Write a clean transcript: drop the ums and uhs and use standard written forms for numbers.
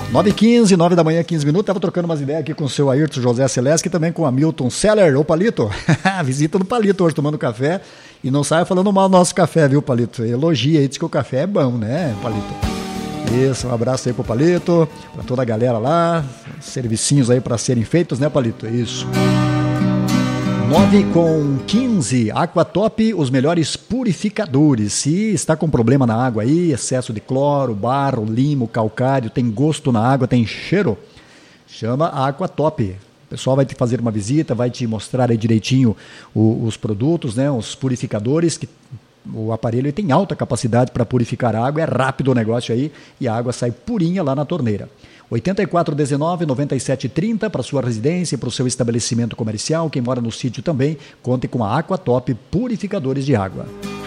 9h15, 9 da manhã, 15 minutos. Tava trocando umas ideias aqui com o seu Ayrton José Celeste e também com o Hamilton Seller. Ô, Palito, visita do Palito hoje, tomando café. E não saia falando mal do nosso café, viu, Palito? Elogia aí, diz que o café é bom, né, Palito? Isso, um abraço aí pro Palito, pra toda a galera lá. Servicinhos aí para serem feitos, né, Palito? Isso. 9h15, Aquatop, os melhores purificadores. Se está com problema na água aí, excesso de cloro, barro, limo, calcário, tem gosto na água, tem cheiro, chama a Aquatop. O pessoal vai te fazer uma visita, vai te mostrar aí direitinho os produtos, né, os purificadores, que o aparelho tem alta capacidade para purificar a água, é rápido o negócio aí e a água sai purinha lá na torneira. 8419-9730 para sua residência e para o seu estabelecimento comercial. Quem mora no sítio também, conte com a Aquatop Purificadores de Água.